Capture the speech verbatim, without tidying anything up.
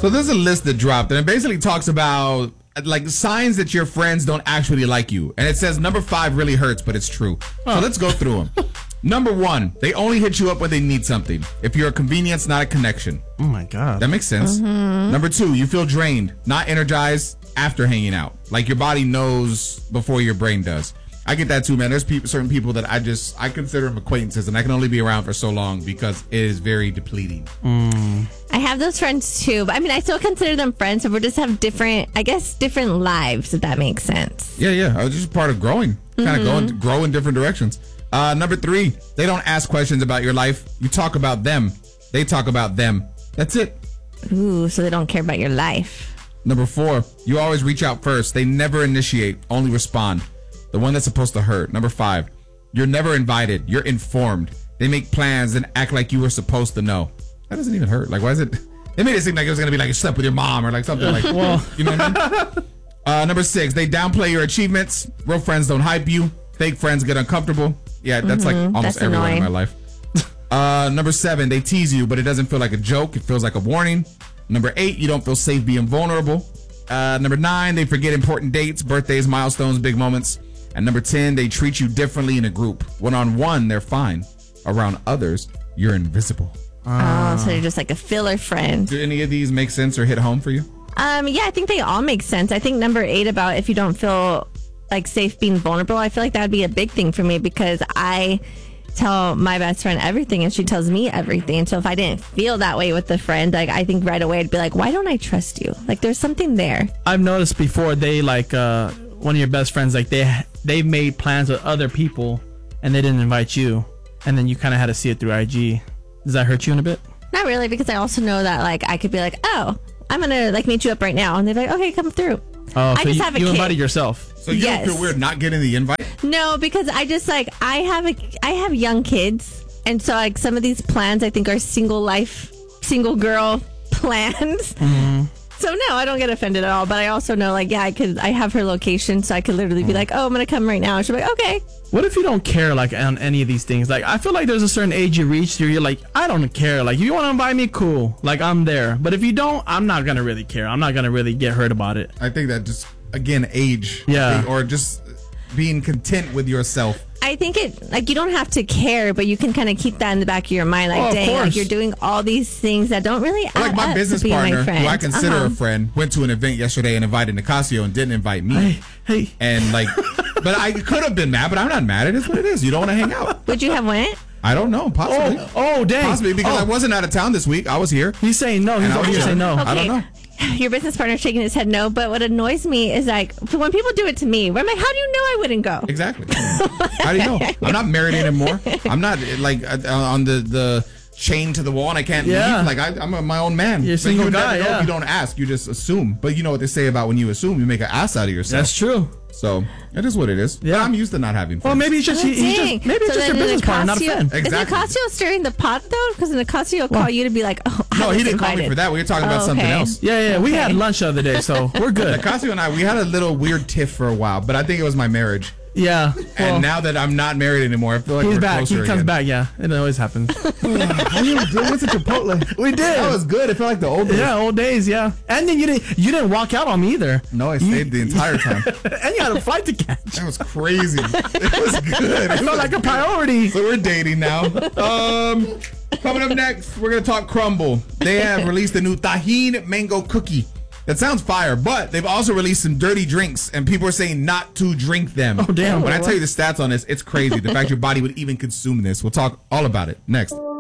So there's a list that dropped, and it basically talks about like signs that your friends don't actually like you. And it says number five really hurts, but it's true. So let's go through them. Number one, they only hit you up when they need something. If you're a convenience, not a connection. Oh my God. That makes sense. Mm-hmm. Number two, you feel drained, not energized after hanging out. Like your body knows before your brain does. I get that too, man. There's people, certain people that I just, I consider them acquaintances, and I can only be around for so long because it is very depleting. Mm. I have those friends too, but I mean, I still consider them friends, but we just have different, I guess, different lives, if that makes sense. Yeah, yeah. I was just part of growing, kind of Mm-hmm. going, grow in different directions. Uh, number three, they don't ask questions about your life. You talk about them. They talk about them. That's it. Ooh, so they don't care about your life. Number four, you always reach out first. They never initiate, only respond. The one that's supposed to hurt. Number five, you're never invited. You're informed. They make plans and act like you were supposed to know. That doesn't even hurt. Like, why is it? They made it seem like it was going to be like you slept with your mom or like something like, well, you know what I mean? Uh, number six, they downplay your achievements. Real friends don't hype you. Fake friends get uncomfortable. Yeah, that's Mm-hmm. like almost That's everyone in annoying. my life. Uh, number seven, they tease you, but it doesn't feel like a joke. It feels like a warning. Number eight, you don't feel safe being vulnerable. Uh, number nine, they forget important dates, birthdays, milestones, big moments. And number ten, they treat you differently in a group. One-on-one, they're fine. Around others, you're invisible. Oh, so you're just like a filler friend. Do any of these make sense or hit home for you? Um, yeah, I think they all make sense. I think number eight about if you don't feel like safe being vulnerable, I feel like that would be a big thing for me because I tell my best friend everything and she tells me everything. So if I didn't feel that way with the friend, like I think right away I'd be like, why don't I trust you? Like there's something there. I've noticed before they like uh, one of your best friends, like they they made plans with other people and they didn't invite you, and then you kind of had to see it through I G. Does that hurt you in a bit? Not really, because I also know that like I could be like, oh, I'm gonna like meet you up right now, and they're like, okay, come through. Oh, I so just you, have a you kid. invited yourself. So you Yes. don't feel weird not getting the invite? No, because I just like I have a I have young kids, and so like some of these plans I think are single life, single girl plans. Mm-hmm. So no, I don't get offended at all. But I also know like yeah, I could I have her location, so I could literally be like, oh, I'm gonna come right now. And she'll be like, okay. What if you don't care like on any of these things? Like I feel like there's a certain age you reach where you're like, I don't care. Like if you want to invite me, cool. Like I'm there. But if you don't, I'm not gonna really care. I'm not gonna really get hurt about it. I think that just, again, age. Yeah. Or just being content with yourself. I think it like you don't have to care, but you can kind of keep that in the back of your mind. Like, Oh, of dang, like course. you're doing all these things that don't really add Like my up business to being partner, my friend. who I consider Uh-huh. a friend, went to an event yesterday and invited Nicasio and didn't invite me. Hey, hey. And like, but I could have been mad, but I'm not mad. It is what it is. You don't want to hang out. Would you have went? I don't know. Possibly. Oh, oh, dang. Possibly because Oh. I wasn't out of town this week. I was here. He's saying no. He's And I over was here saying no. chilling. I don't know. Your business partner shaking his head no, but what annoys me is like when people do it to me, where I'm like, how do you know I wouldn't go? Exactly. How do you know? I'm not married anymore. I'm not like uh, on the the chain to the wall and I can't Yeah. leave. Like I, I'm a, my own man. You're a But single you never guy, know yeah. if you don't ask. You just assume. But you know what they say about when you assume, you make an ass out of yourself. That's true. So it is what it is. Yeah. But I'm used to not having friends. Well, maybe he's just, Oh, he, he's dang. just maybe it's So just your then business partner, not a Nicasio- friend. Exactly. Is Nicasio stirring the pot though? Because Nicasio will call you to be like, oh, I No, he was didn't call me invited. for that. We were talking about Oh, something okay. else. Yeah, yeah. We Okay. had lunch the other day, so we're good. Nicasio and I, we had a little weird tiff for a while, but I think it was my marriage. Yeah. Well, And now that I'm not married anymore, I feel like he's we're back. He closer comes again. back. Yeah, it always happens. How you doing with the Chipotle? We did. That was good. It felt like the old days. Yeah, old days. Yeah, and then you didn't you didn't walk out on me either. No, I stayed the entire time. And you had a flight to catch. That was crazy. It was good. It felt like a priority. So we're dating now. Um, coming up next, we're gonna talk Crumble. They have released a new Tajin Mango Cookie. That sounds fire, but they've also released some dirty drinks, and people are saying not to drink them. Oh, damn. When I tell you the stats on this, it's crazy. The fact your body would even consume this. We'll talk all about it next.